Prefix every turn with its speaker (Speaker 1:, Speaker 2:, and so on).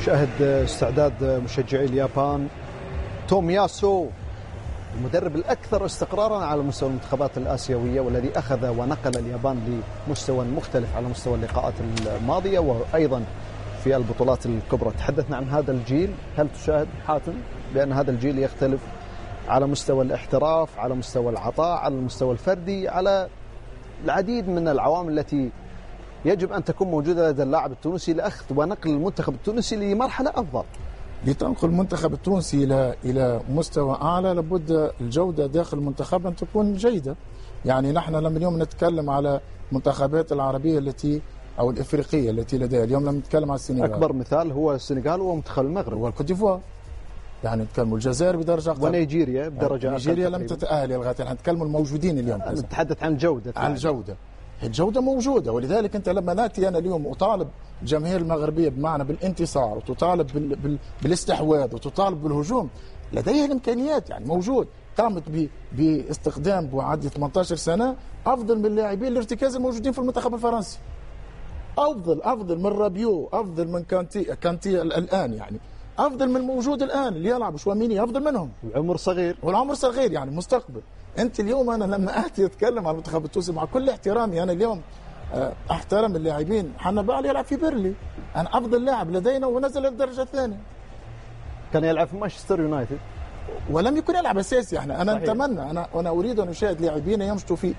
Speaker 1: شاهد استعداد مشجعي اليابان. تومياسو المدرب الأكثر استقرارا على مستوى المنتخبات الآسيوية، والذي أخذ ونقل اليابان لمستوى مختلف على مستوى اللقاءات الماضية وأيضا في البطولات الكبرى. تحدثنا عن هذا الجيل، هل تشاهد حاتم بأن هذا الجيل يختلف على مستوى الاحتراف، على مستوى العطاء، على المستوى الفردي، على العديد من العوامل التي يجب أن تكون موجودة لدى اللاعب التونسي لأخذ ونقل المنتخب التونسي لمرحلة أفضل؟
Speaker 2: لتنقل المنتخب التونسي إلى مستوى أعلى لابد الجودة داخل المنتخب أن تكون جيدة. يعني نحن لما اليوم نتكلم على المنتخبات العربية التي أو الإفريقية التي لديها، اليوم لما نتكلم على السنغال،
Speaker 1: أكبر مثال هو السنغال ومنتخب المغرب
Speaker 2: والكوت ديفوار، يعني نتكلم الجزائر بدرجة أقل،
Speaker 1: ونيجيريا بدرجة أقل.
Speaker 2: نيجيريا لم تتأهل لغاية الآن. نتكلم الموجودين اليوم،
Speaker 1: نتحدث عن الجودة.
Speaker 2: عن الجودة، الجودة موجودة. ولذلك أنت لما نأتي أنا اليوم أطالب الجماهير المغربية بمعنى بالانتصار، وتطالب بالاستحواذ، وتطالب بالهجوم، لديها الإمكانيات، يعني موجود. قامت باستخدام بعد 18 سنة أفضل من اللاعبين الارتكاز الموجودين في المنتخب الفرنسي، أفضل من رابيو، أفضل من كانتي الآن، يعني أفضل من الموجود الآن اللي يلعب شواميني، أفضل منهم. والعمر صغير يعني مستقبل. أنت اليوم أنا لما آتي أتكلم عن المنتخب التونسي، مع كل احترامي أنا اليوم أحترم اللاعبين، حنبال يلعب في بيرلي، أنا أفضل لاعب لدينا ونزل للدرجة الثانية.
Speaker 1: كان يلعب في مانشستر يونايتد
Speaker 2: ولم يكن يلعب أساسي. أنا أتمنى، أنا أريد أن أشاهد لاعبين يمشوا في